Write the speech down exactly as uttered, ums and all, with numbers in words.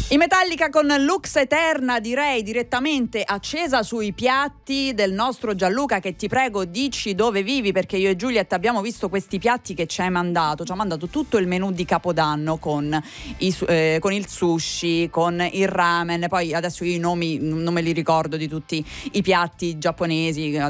I Metallica con Lux Eterna, direi direttamente accesa sui piatti del nostro Gianluca, che ti prego dici dove vivi, perché io e Juliet abbiamo visto questi piatti che ci hai mandato. Ci ha mandato tutto il menù di Capodanno con, i, eh, con il sushi, con il ramen, poi adesso io i nomi non me li ricordo di tutti i piatti giapponesi,